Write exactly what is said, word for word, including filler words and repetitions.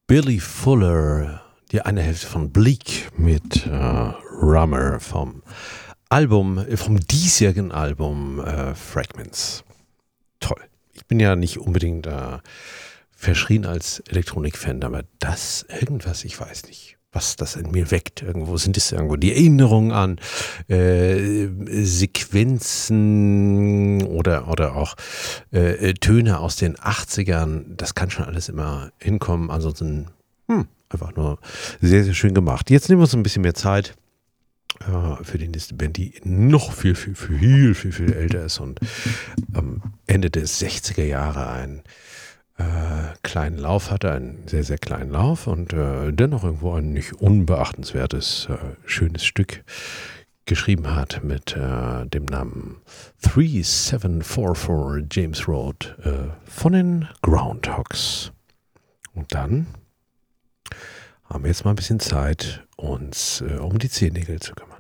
Billy Fuller, die eine Hälfte von Bleak mit äh, Rummer vom Album, äh, vom diesjährigen Album äh, Fragments. Toll. Ich bin ja nicht unbedingt äh, verschrien als Elektronik-Fan, aber das irgendwas, ich weiß nicht, was das in mir weckt. Irgendwo sind es irgendwo die Erinnerungen an äh, Sequenzen oder, oder auch äh, Töne aus den achtzigern. Das kann schon alles immer hinkommen. Ansonsten hm, einfach nur sehr, sehr schön gemacht. Jetzt nehmen wir uns ein bisschen mehr Zeit äh, für die nächste Band, die noch viel, viel, viel, viel, viel älter ist und am Ende der sechziger Jahre ein Äh, kleinen Lauf hatte, einen sehr, sehr kleinen Lauf und äh, dennoch irgendwo ein nicht unbeachtenswertes, äh, schönes Stück geschrieben hat mit äh, dem Namen drei sieben vier vier James Road äh, von den Groundhogs. Und dann haben wir jetzt mal ein bisschen Zeit, uns äh, um die Zehennägel zu kümmern.